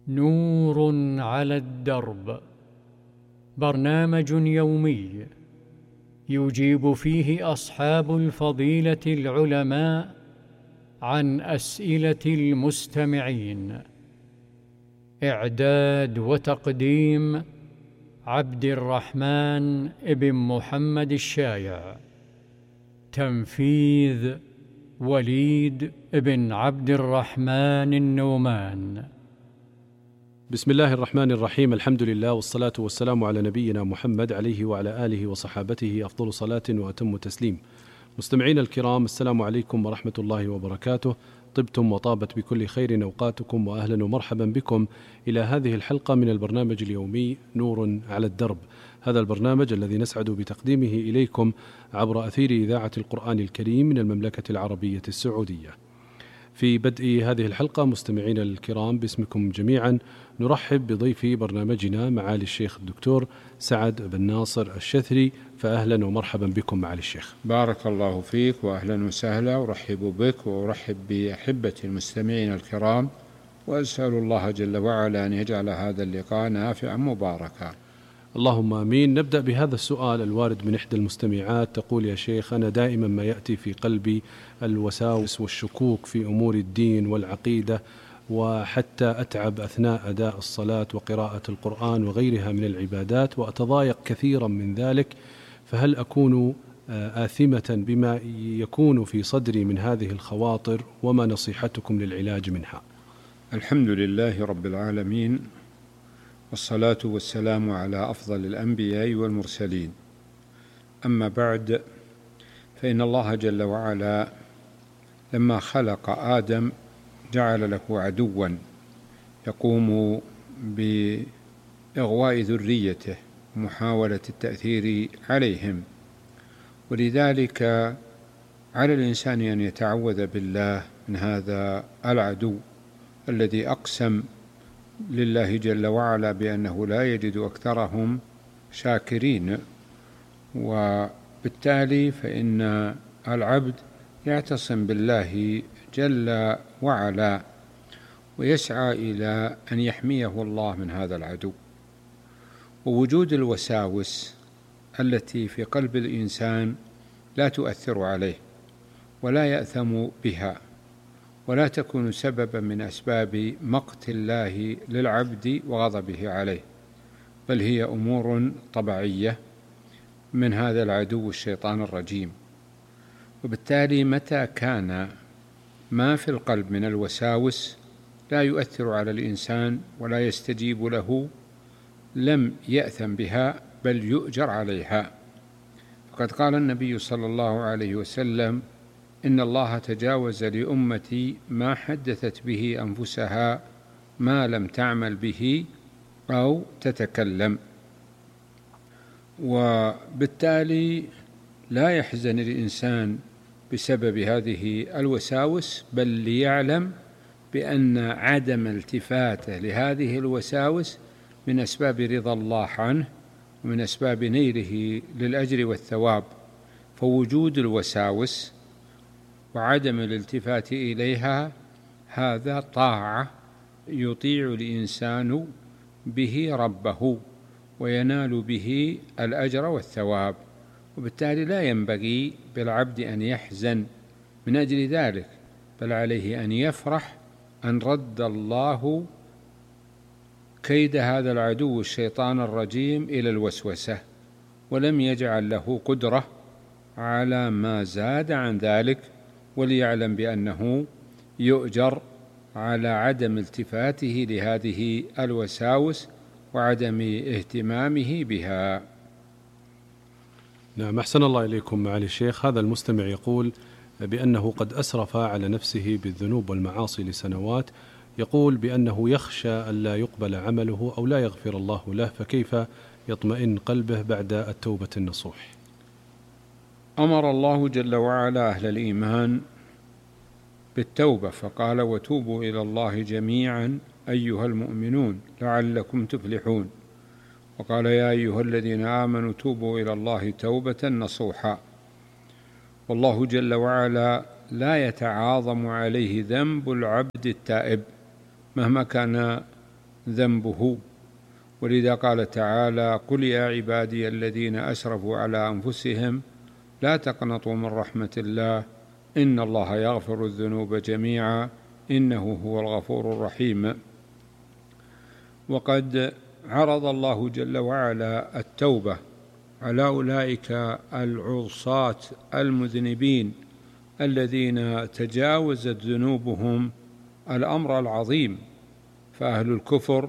نور على الدرب، برنامج يومي يجيب فيه أصحاب الفضيلة العلماء عن أسئلة المستمعين. إعداد وتقديم عبد الرحمن بن محمد الشايع. تنفيذ وليد بن عبد الرحمن النومان. بسم الله الرحمن الرحيم. الحمد لله والصلاة والسلام على نبينا محمد عليه وعلى آله وصحابته أفضل صلاة وأتم تسليم. مستمعين الكرام، السلام عليكم ورحمة الله وبركاته. طبتم وطابت بكل خير أوقاتكم، وأهلا ومرحبا بكم إلى هذه الحلقة من البرنامج اليومي نور على الدرب. هذا البرنامج الذي نسعد بتقديمه إليكم عبر أثير إذاعة القرآن الكريم من المملكة العربية السعودية. في بدء هذه الحلقة مستمعين الكرام، باسمكم جميعا نرحب بضيف برنامجنا معالي الشيخ الدكتور سعد بن ناصر الشثري، فأهلا ومرحبا بكم معالي الشيخ. بارك الله فيك وأهلا وسهلا، ورحب بك وأرحب بأحبة المستمعين الكرام، وأسأل الله جل وعلا أن يجعل هذا اللقاء نافعا مباركا. اللهم آمين. نبدأ بهذا السؤال الوارد من إحدى المستمعات، تقول: يا شيخ، أنا دائما ما يأتي في قلبي الوساوس والشكوك في أمور الدين والعقيدة، وحتى أتعب أثناء أداء الصلاة وقراءة القرآن وغيرها من العبادات، وأتضايق كثيرا من ذلك، فهل أكون آثمة بما يكون في صدري من هذه الخواطر؟ وما نصيحتكم للعلاج منها؟ الحمد لله رب العالمين، والصلاة والسلام على أفضل الأنبياء والمرسلين. أما بعد، فإن الله جل وعلا لما خلق آدم جعل له عدوا يقوم بإغواء ذريته ومحاولة التأثير عليهم، ولذلك على الإنسان أن يتعوذ بالله من هذا العدو الذي أقسم لله جل وعلا بأنه لا يجد أكثرهم شاكرين. وبالتالي فإن العبد يعتصم بالله جل وعلا ويسعى إلى أن يحميه الله من هذا العدو. ووجود الوساوس التي في قلب الإنسان لا تؤثر عليه ولا يأثم بها، ولا تكون سببا من أسباب مقت الله للعبد وغضبه عليه، بل هي أمور طبيعية من هذا العدو الشيطان الرجيم. وبالتالي متى كان ما في القلب من الوساوس لا يؤثر على الإنسان ولا يستجيب له، لم يأثم بها بل يؤجر عليها. فقد قال النبي صلى الله عليه وسلم: إن الله تجاوز لأمتي ما حدثت به أنفسها ما لم تعمل به أو تتكلم. وبالتالي لا يحزن الإنسان بسبب هذه الوساوس، بل ليعلم بأن عدم التفاته لهذه الوساوس من أسباب رضا الله عنه ومن أسباب نيله للأجر والثواب. فوجود الوساوس وعدم الالتفات إليها هذا طاعة يطيع الإنسان به ربه وينال به الأجر والثواب. وبالتالي لا ينبغي بالعبد أن يحزن من أجل ذلك، بل عليه أن يفرح أن رد الله كيد هذا العدو الشيطان الرجيم إلى الوسوسة، ولم يجعل له قدرة على ما زاد عن ذلك، وليعلم بأنه يؤجر على عدم التفاته لهذه الوساوس وعدم اهتمامه بها. نعم، أحسن الله إليكم معالي الشيخ. هذا المستمع يقول بأنه قد أسرف على نفسه بالذنوب والمعاصي لسنوات، يقول بأنه يخشى ألا يقبل عمله أو لا يغفر الله له، فكيف يطمئن قلبه بعد التوبة النصوح؟ أمر الله جل وعلا أهل الإيمان بالتوبة فقال: وتوبوا إلى الله جميعا أيها المؤمنون لعلكم تفلحون. وقال: يا أيها الذين آمنوا توبوا إلى الله توبة نصوحا. والله جل وعلا لا يتعاظم عليه ذنب العبد التائب مهما كان ذنبه. ولذا قال تعالى: قل يا عبادي الذين أسرفوا على أنفسهم لا تقنطوا من رحمة الله إن الله يغفر الذنوب جميعا إنه هو الغفور الرحيم. وقد عرض الله جل وعلا التوبة على أولئك العصاة المذنبين الذين تجاوزت ذنوبهم الأمر العظيم، فأهل الكفر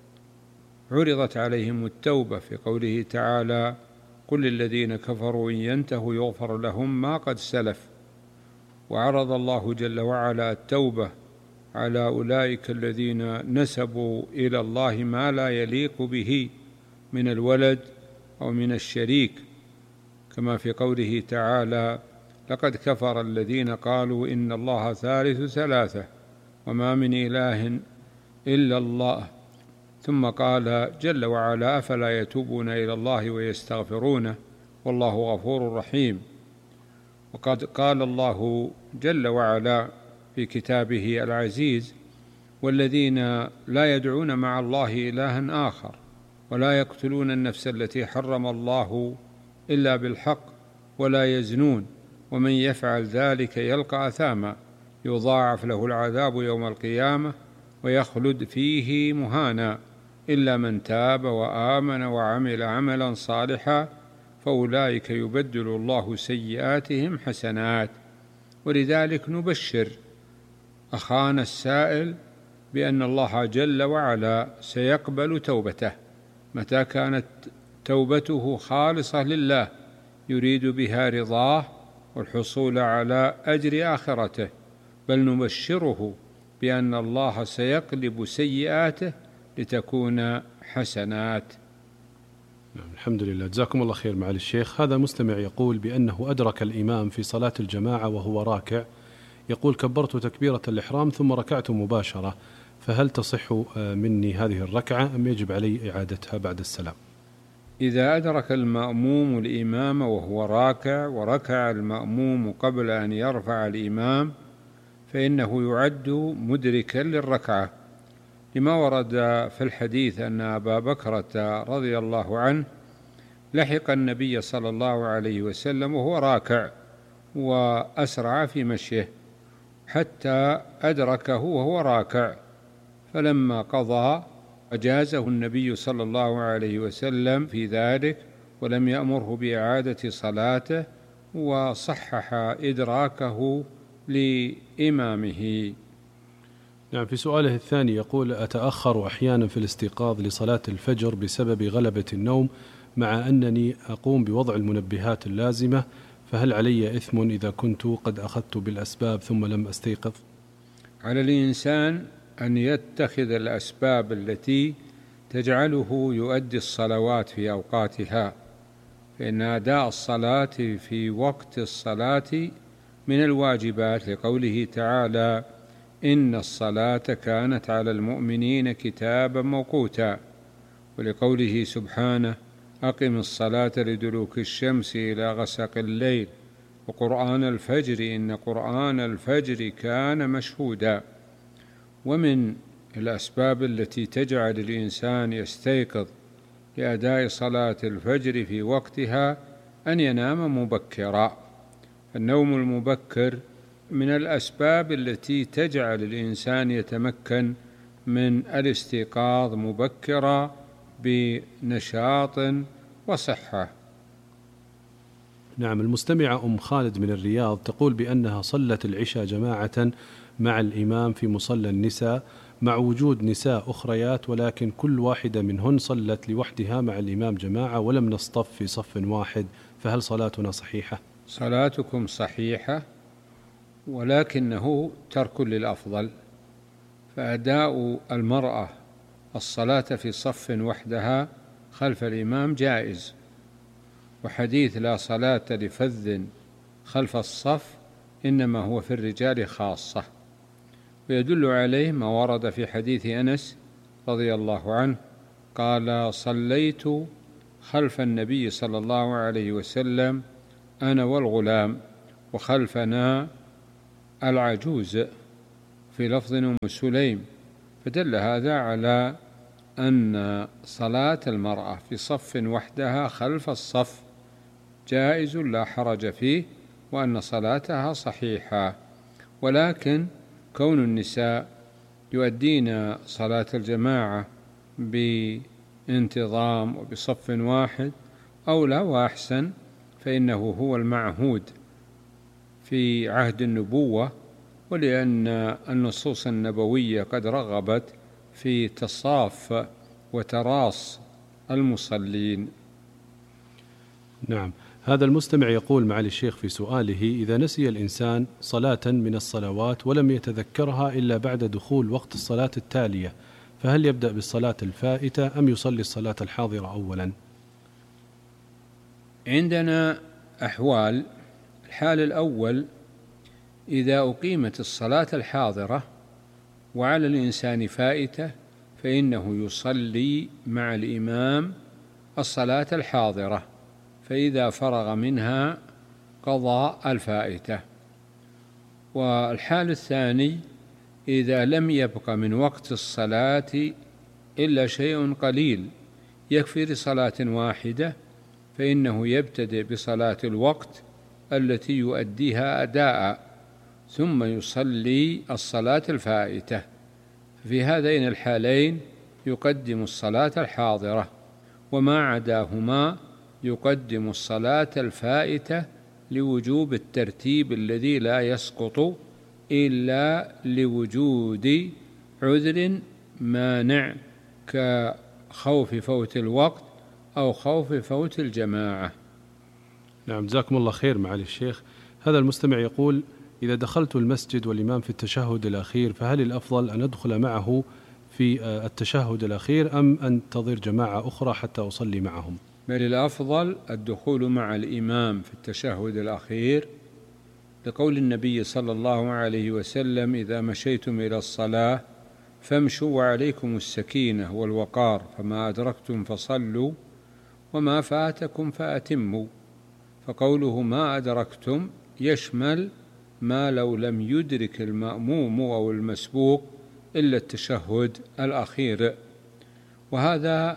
عرضت عليهم التوبة في قوله تعالى: قل للذين كفروا إن ينتهوا يغفر لهم ما قد سلف. وعرض الله جل وعلا التوبة على أولئك الذين نسبوا إلى الله ما لا يليق به من الولد أو من الشريك، كما في قوله تعالى: لقد كفر الذين قالوا إن الله ثالث ثلاثة وما من إله إلا الله. ثم قال جل وعلا: أفلا يتوبون إلى الله ويستغفرونه والله غفور رحيم. وقد قال الله جل وعلا في كتابه العزيز: والذين لا يدعون مع الله إلها آخر ولا يقتلون النفس التي حرم الله إلا بالحق ولا يزنون ومن يفعل ذلك يلقى أثاما يضاعف له العذاب يوم القيامة ويخلد فيه مهانا إلا من تاب وآمن وعمل عملا صالحا فأولئك يبدل الله سيئاتهم حسنات. ولذلك نبشر أخانا السائل بأن الله جل وعلا سيقبل توبته متى كانت توبته خالصة لله يريد بها رضاه والحصول على أجر آخرته، بل نبشره بأن الله سيقلب سيئاته لتكون حسنات. الحمد لله، جزاكم الله خير معالي الشيخ. هذا مستمع يقول بأنه أدرك الإمام في صلاة الجماعة وهو راكع، يقول: كبرت تكبيرة الإحرام ثم ركعت مباشرة، فهل تصح مني هذه الركعة أم يجب علي إعادتها بعد السلام؟ إذا أدرك المأموم الإمام وهو راكع وركع المأموم قبل أن يرفع الإمام فإنه يعد مدركا للركعة، لما ورد في الحديث أن أبا بكرة رضي الله عنه لحق النبي صلى الله عليه وسلم وهو راكع وأسرع في مشيه حتى أدركه وهو راكع، فلما قضى أجازه النبي صلى الله عليه وسلم في ذلك ولم يأمره بإعادة صلاته وصحح إدراكه لإمامه. نعم. في سؤاله الثاني يقول: أتأخر أحيانا في الاستيقاظ لصلاة الفجر بسبب غلبة النوم مع أنني أقوم بوضع المنبهات اللازمة، فهل علي إثم إذا كنت قد أخذت بالأسباب ثم لم أستيقظ؟ على الإنسان أن يتخذ الأسباب التي تجعله يؤدي الصلوات في أوقاتها، فإن أداء الصلاة في وقت الصلاة من الواجبات، لقوله تعالى: إن الصلاة كانت على المؤمنين كتابا موقوتا، ولقوله سبحانه: أقم الصلاة لدلوك الشمس إلى غسق الليل وقرآن الفجر إن قرآن الفجر كان مشهودا. ومن الأسباب التي تجعل الإنسان يستيقظ لأداء صلاة الفجر في وقتها أن ينام مبكرا، النوم المبكر من الأسباب التي تجعل الإنسان يتمكن من الاستيقاظ مبكرا بنشاط وصحة. نعم. المستمعة أم خالد من الرياض تقول بأنها صلت العشاء جماعة مع الإمام في مصلى النساء مع وجود نساء أخريات، ولكن كل واحدة منهن صلت لوحدها مع الإمام جماعة ولم نصطف في صف واحد، فهل صلاتنا صحيحة؟ صلاتكم صحيحة، ولكنه ترك للأفضل، فأداء المرأة الصلاة في صف وحدها خلف الإمام جائز، وحديث لا صلاة لفذ خلف الصف إنما هو في الرجال خاصة، ويدل عليه ما ورد في حديث أنس رضي الله عنه قال: صليت خلف النبي صلى الله عليه وسلم أنا والغلام وخلفنا العجوز، في لفظ أم سليم، فدل هذا على أن صلاة المرأة في صف وحدها خلف الصف جائز لا حرج فيه، وأن صلاتها صحيحة، ولكن كون النساء يؤدين صلاة الجماعة بانتظام وبصف واحد أولى وأحسن، فإنه هو المعهود في عهد النبوة، ولأن النصوص النبوية قد رغبت في تصاف وتراص المصلين. نعم. هذا المستمع يقول معالي الشيخ في سؤاله: إذا نسي الإنسان صلاة من الصلوات ولم يتذكرها إلا بعد دخول وقت الصلاة التالية، فهل يبدأ بالصلاة الفائتة أم يصلي الصلاة الحاضرة أولا؟ عندنا أحوال. الحال الأول: إذا أقيمت الصلاة الحاضرة وعلى الإنسان فائتة فإنه يصلي مع الإمام الصلاة الحاضرة، فإذا فرغ منها قضى الفائتة. والحال الثاني: إذا لم يبق من وقت الصلاة إلا شيء قليل يكفي لصلاة واحدة، فإنه يبتدئ بصلاة الوقت التي يؤديها أداء ثم يصلي الصلاة الفائتة. في هذين الحالين يقدم الصلاة الحاضرة، وما عداهما يقدم الصلاة الفائتة لوجوب الترتيب الذي لا يسقط إلا لوجود عذر مانع كخوف فوت الوقت أو خوف فوت الجماعة. نعم، جزاكم الله خير معالي الشيخ. هذا المستمع يقول: إذا دخلت المسجد والإمام في التشهد الأخير فهل الأفضل أن أدخل معه في التشهد الأخير أم أنتظر جماعة أخرى حتى أصلي معهم؟ بل الأفضل الدخول مع الإمام في التشهد الأخير، لقول النبي صلى الله عليه وسلم: إذا مشيتم إلى الصلاة فامشوا وعليكم السكينة والوقار، فما أدركتم فصلوا وما فاتكم فأتموا. فقوله ما أدركتم يشمل ما لو لم يدرك المأموم أو المسبوق إلا التشهد الأخير، وهذا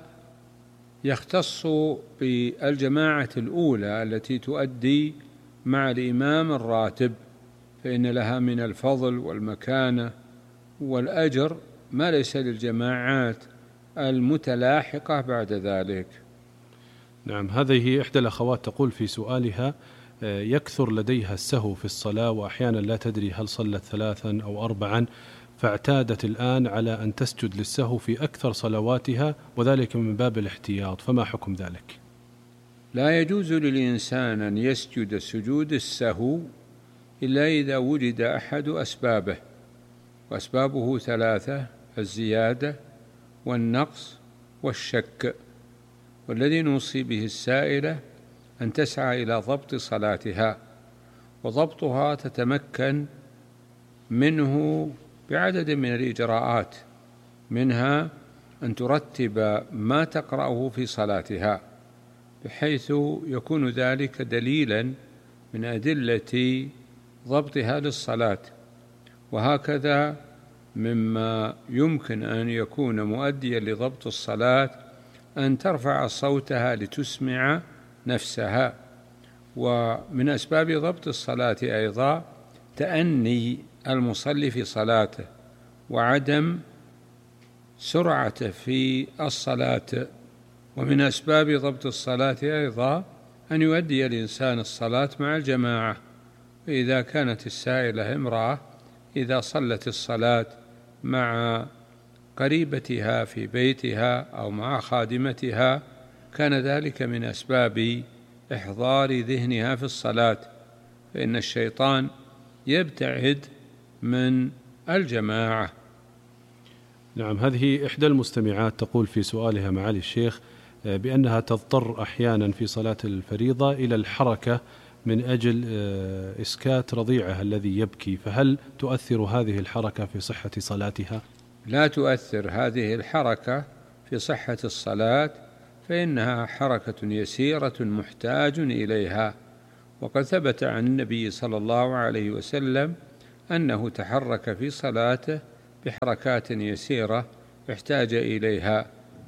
يختص بالجماعة الأولى التي تؤدي مع الإمام الراتب، فإن لها من الفضل والمكانة والأجر ما ليس للجماعات المتلاحقة بعد ذلك. نعم. هذه إحدى الأخوات تقول في سؤالها: يكثر لديها السهو في الصلاة وأحيانا لا تدري هل صلت 3 أو 4، فاعتادت الآن على أن تسجد للسهو في أكثر صلواتها، وذلك من باب الاحتياط، فما حكم ذلك؟ لا يجوز للإنسان أن يسجد سجود السهو إلا إذا وجد أحد أسبابه، وأسبابه 3: الزيادة والنقص والشك. والذي نوصي به السائلة أن تسعى إلى ضبط صلاتها، وضبطها تتمكن منه بعدد من الإجراءات، منها أن ترتب ما تقرأه في صلاتها بحيث يكون ذلك دليلا من أدلة ضبطها للصلاة. وهكذا مما يمكن أن يكون مؤديا لضبط الصلاة أن ترفع صوتها لتسمع نفسها. ومن أسباب ضبط الصلاة أيضا تأني المصلي في صلاته وعدم سرعة في الصلاة. ومن أسباب ضبط الصلاة أيضا أن يؤدي الإنسان الصلاة مع الجماعة. فإذا كانت السائلة امرأة، إذا صلت الصلاة مع قريبتها في بيتها أو مع خادمتها كان ذلك من أسباب إحضار ذهنها في الصلاة، فإن الشيطان يبتعد من الجماعة. نعم. هذه إحدى المستمعات تقول في سؤالها معالي الشيخ بأنها تضطر أحيانا في صلاة الفريضة إلى الحركة من أجل إسكات رضيعها الذي يبكي، فهل تؤثر هذه الحركة في صحة صلاتها؟ لا تؤثر هذه الحركة في صحة الصلاة، فإنها حركة يسيرة محتاج إليها. وقد ثبت عن النبي صلى الله عليه وسلم أنه تحرك في صلاته بحركات يسيرة احتاج إليها،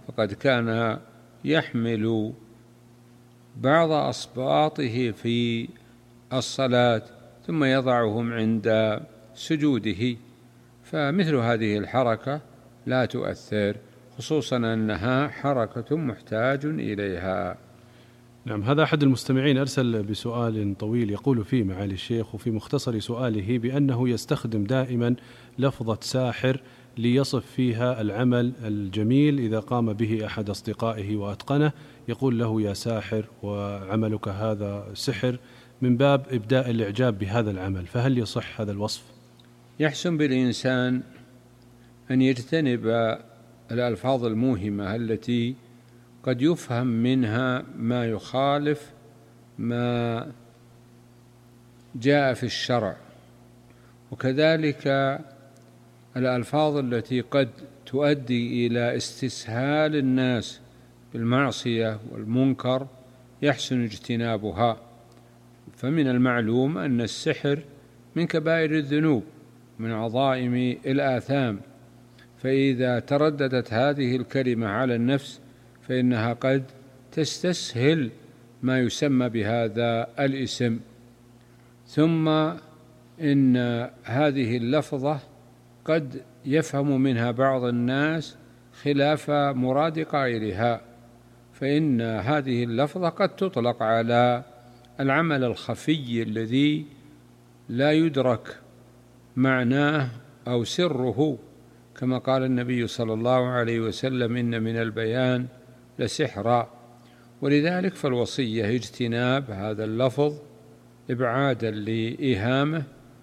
فقد كان يحمل بعض أصباطه في الصلاة ثم يضعهم عند سجوده، فمثل هذه الحركة لا تؤثر، خصوصا أنها حركة محتاج إليها. نعم، هذا أحد المستمعين أرسل بسؤال طويل يقول فيه معالي الشيخ وفي مختصر سؤاله بأنه يستخدم دائما لفظة ساحر ليصف فيها العمل الجميل إذا قام به أحد أصدقائه وأتقنه، يقول له يا ساحر وعملك هذا سحر، من باب إبداء الإعجاب بهذا العمل، فهل يصح هذا الوصف؟ يحسن بالإنسان أن يجتنب الألفاظ الموهمة التي قد يفهم منها ما يخالف ما جاء في الشرع، وكذلك الألفاظ التي قد تؤدي إلى استسهال الناس بالمعصية والمنكر يحسن اجتنابها. فمن المعلوم أن السحر من كبائر الذنوب، من عظائم الآثام، فإذا ترددت هذه الكلمة على النفس فإنها قد تستسهل ما يسمى بهذا الاسم. ثم إن هذه اللفظة قد يفهم منها بعض الناس خلاف مراد قائلها، فإن هذه اللفظة قد تطلق على العمل الخفي الذي لا يدرك معناه أو سره، كما قال النبي صلى الله عليه وسلم: إن من البيان لسحرا. ولذلك فالوصية اجتناب هذا اللفظ إبعادا لإيهامه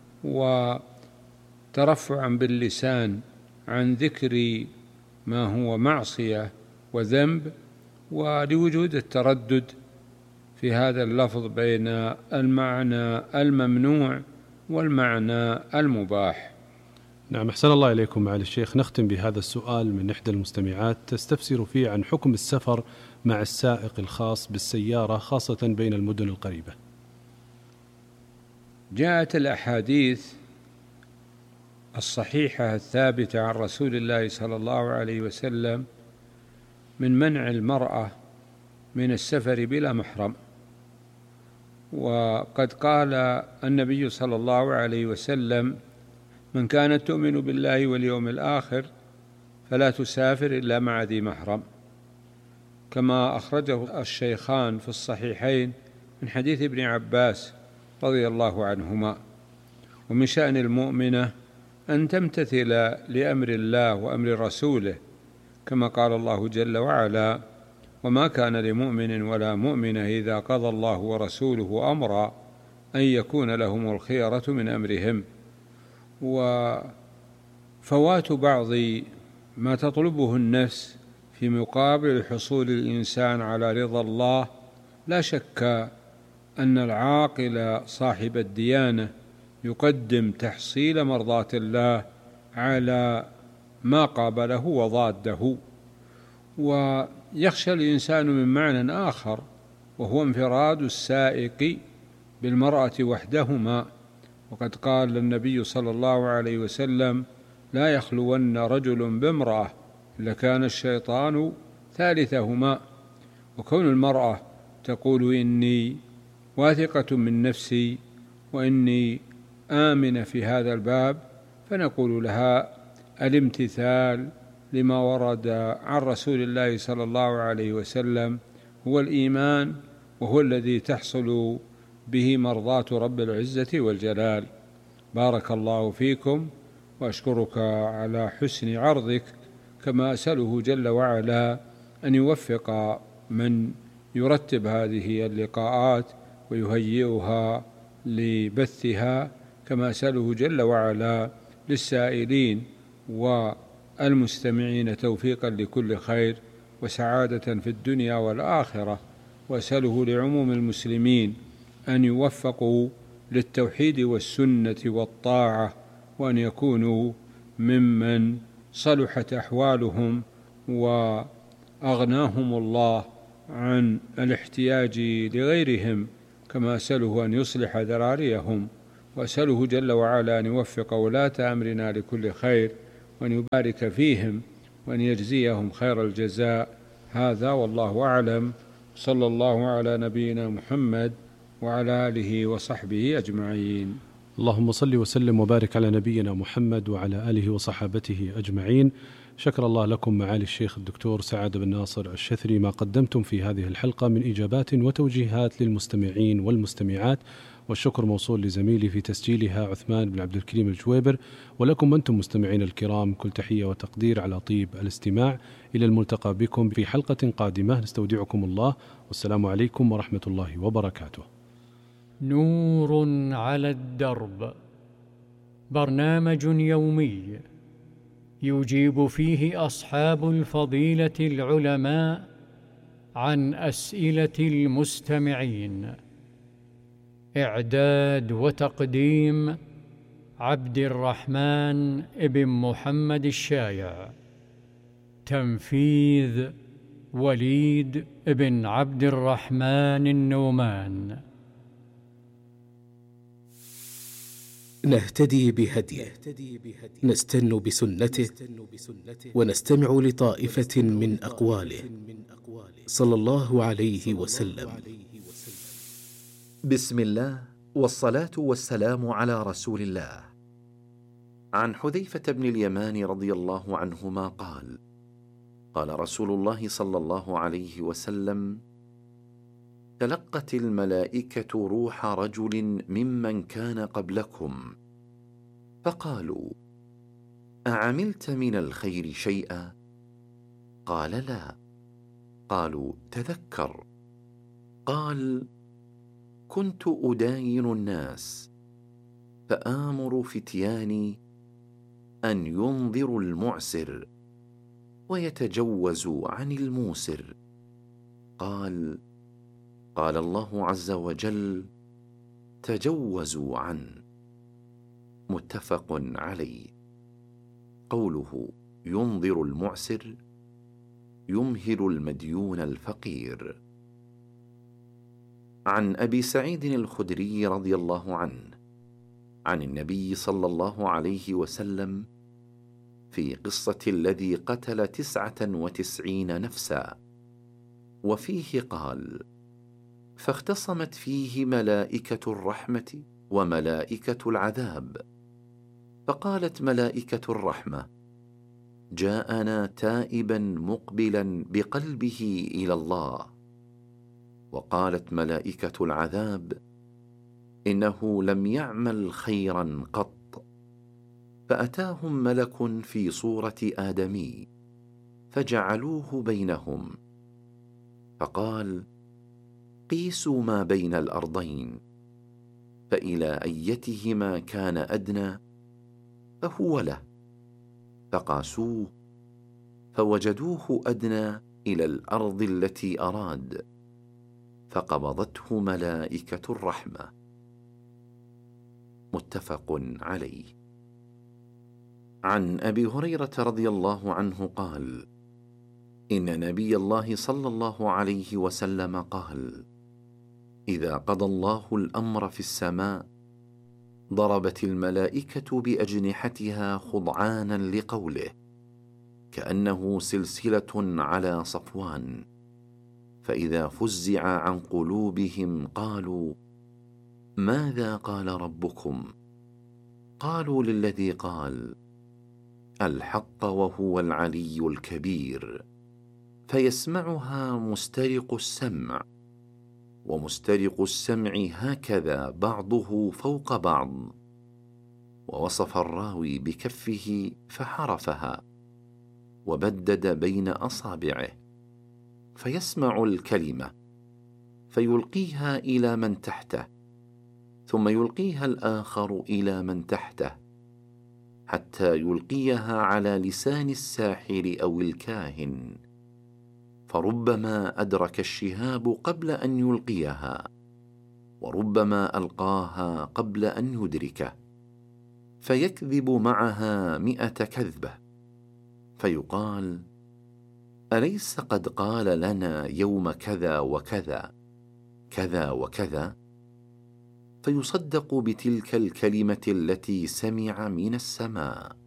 وترفعا باللسان عن ذكر ما هو معصية وذنب، ولوجود التردد في هذا اللفظ بين المعنى الممنوع والمعنى المباح. نعم، أحسن الله إليكم معالي الشيخ. نختم بهذا السؤال من إحدى المستمعات تستفسر فيه عن حكم السفر مع السائق الخاص بالسيارة خاصة بين المدن القريبة. جاءت الأحاديث الصحيحة الثابتة عن رسول الله صلى الله عليه وسلم من منع المرأة من السفر بلا محرم، وقد قال النبي صلى الله عليه وسلم: من كانت تؤمن بالله واليوم الآخر فلا تسافر إلا مع ذي محرم، كما أخرجه الشيخان في الصحيحين من حديث ابن عباس رضي الله عنهما. ومن شأن المؤمنة أن تمتثل لأمر الله وأمر رسوله، كما قال الله جل وعلا: وما كان لمؤمن ولا مؤمنة إذا قضى الله ورسوله أمرا أن يكون لهم الخيرة من أمرهم. وفوات بعض ما تطلبه النفس في مقابل حصول الإنسان على رضا الله، لا شك أن العاقل صاحب الديانة يقدم تحصيل مرضاة الله على ما قابله وضاده. ويخشى الإنسان من معنى آخر، وهو انفراد السائق بالمرأة وحدهما، وقد قال النبي صلى الله عليه وسلم: لا يخلون رجل بامرأة إلا كان الشيطان ثالثهما. وكون المرأة تقول: إني واثقة من نفسي وإني آمنة في هذا الباب، فنقول لها: الامتثال لما ورد عن رسول الله صلى الله عليه وسلم هو الإيمان، وهو الذي تحصل به مرضاة رب العزة والجلال. بارك الله فيكم، وأشكرك على حسن عرضك، كما أسأله جل وعلا أن يوفق من يرتب هذه اللقاءات ويهيئها لبثها، كما أسأله جل وعلا للسائلين والمستمعين توفيقا لكل خير وسعادة في الدنيا والآخرة. وأسأله لعموم المسلمين أن يوفقوا للتوحيد والسنة والطاعة، وأن يكونوا ممن صلحت أحوالهم وأغناهم الله عن الاحتياج لغيرهم، كما أسأله أن يصلح ذراريهم. وأسأله جل وعلا أن يوفق ولاة أمرنا لكل خير، وأن يبارك فيهم، وأن يجزيهم خير الجزاء. هذا والله أعلم، صلى الله على نبينا محمد وعلى آله وصحبه أجمعين. اللهم صل وسلم وبارك على نبينا محمد وعلى آله وصحابته أجمعين. شكر الله لكم معالي الشيخ الدكتور سعد بن ناصر الشثري ما قدمتم في هذه الحلقة من إجابات وتوجيهات للمستمعين والمستمعات، والشكر موصول لزميلي في تسجيلها عثمان بن عبد الكريم الجويبر، ولكم أنتم مستمعين الكرام كل تحية وتقدير على طيب الاستماع. إلى الملتقى بكم في حلقة قادمة، نستودعكم الله، والسلام عليكم ورحمة الله وبركاته. نور على الدرب، برنامج يومي يجيب فيه أصحاب الفضيلة العلماء عن أسئلة المستمعين. إعداد وتقديم عبد الرحمن بن محمد الشايع. تنفيذ وليد بن عبد الرحمن النومان. نهتدي بهديه، نستن بسنته، ونستمع لطائفة من أقواله صلى الله عليه وسلم. بسم الله والصلاة والسلام على رسول الله. عن حذيفة بن اليمان رضي الله عنهما قال: قال رسول الله صلى الله عليه وسلم: تلقت الملائكة روح رجل ممن كان قبلكم، فقالوا: أعملت من الخير شيئا؟ قال: لا. قالوا: تذكر. قال: كنت أداين الناس، فآمر فتياني أن ينظروا المعسر ويتجوزوا عن الموسر. قال الله عز وجل: تجوزوا عنه. متفق عليه. قوله ينظر المعسر يمهل المديون الفقير. عن أبي سعيد الخدري رضي الله عنه عن النبي صلى الله عليه وسلم في قصة الذي قتل 99 نفسا، وفيه قال: فاختصمت فيه ملائكة الرحمة وملائكة العذاب، فقالت ملائكة الرحمة: جاءنا تائبا مقبلا بقلبه إلى الله. وقالت ملائكة العذاب: إنه لم يعمل خيرا قط. فأتاهم ملك في صورة آدمي فجعلوه بينهم، فقال: قيسوا ما بين الأرضين، فإلى أيتهما كان أدنى فهو له. فقاسوه فوجدوه أدنى إلى الأرض التي أراد، فقبضته ملائكة الرحمة. متفق عليه. عن أبي هريرة رضي الله عنه قال: إن نبي الله صلى الله عليه وسلم قال: إذا قضى الله الأمر في السماء ضربت الملائكة بأجنحتها خضعانا لقوله، كأنه سلسلة على صفوان، فإذا فزع عن قلوبهم قالوا: ماذا قال ربكم؟ قالوا: للذي قال الحق وهو العلي الكبير. فيسمعها مسترق السمع، ومسترق السمع هكذا بعضه فوق بعض. ووصف الراوي بكفه فحرفها وبدد بين أصابعه، فيسمع الكلمة فيلقيها إلى من تحته، ثم يلقيها الآخر إلى من تحته، حتى يلقيها على لسان الساحر أو الكاهن، فربما أدرك الشهاب قبل أن يلقيها، وربما ألقاها قبل أن يدركه، فيكذب معها 100 كذبة، فيقال: أليس قد قال لنا يوم كذا وكذا كذا وكذا؟ فيصدق بتلك الكلمة التي سمع من السماء.